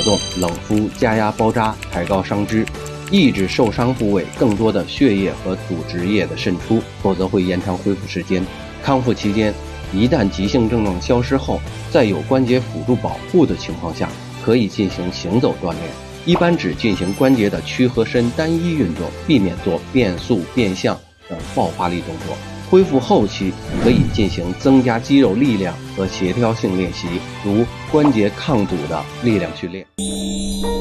动、冷敷、加压包扎，抬高伤肢，抑制受伤部位更多的血液和组织液的渗出，否则会延长恢复时间。康复期间，一旦急性症状消失后，在有关节辅助保护的情况下，可以进行行走锻炼，一般只进行关节的屈和伸单一运动，避免做变速、变向等爆发力动作。恢复后期可以进行增加肌肉力量和协调性练习，如关节抗阻的力量训练。